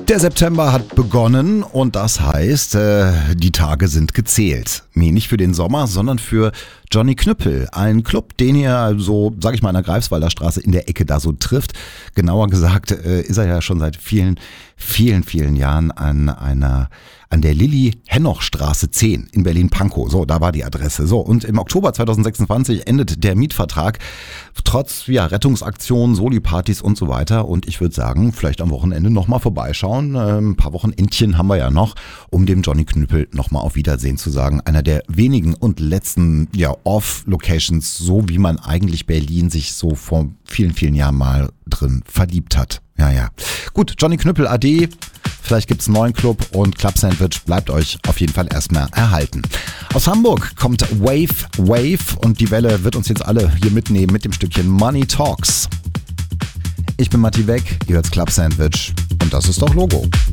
Der September hat begonnen und das heißt, die Tage sind gezählt. Nee, nicht für den Sommer, sondern für Johnny Knüppel. Ein Club, den ihr so, sag ich mal, an der Greifswalder Straße in der Ecke da so trifft. Genauer gesagt ist er ja schon seit vielen Jahren an der Lilli-Henoch-Straße 10 in Berlin-Pankow. So, da war die Adresse. So, und im Oktober 2026 endet der Mietvertrag trotz Rettungsaktionen, Soli-Partys und so weiter. Und ich würde sagen, vielleicht am Wochenende nochmal vorbeischauen. Ein paar Wochenendchen haben wir ja noch, um dem Johnny Knüppel nochmal auf Wiedersehen zu sagen. Einer der wenigen und letzten Off-Locations, so wie man eigentlich Berlin sich so vor vielen Jahren mal drin verliebt hat. Ja. Gut, Johnny Knüppel AD. Vielleicht gibt's einen neuen Club und Club Sandwich bleibt euch auf jeden Fall erstmal erhalten. Aus Hamburg kommt Wave und die Welle wird uns jetzt alle hier mitnehmen mit dem Stückchen Money Talks. Ich bin Matti Beck, ihr hört's Club Sandwich und das ist doch Logo.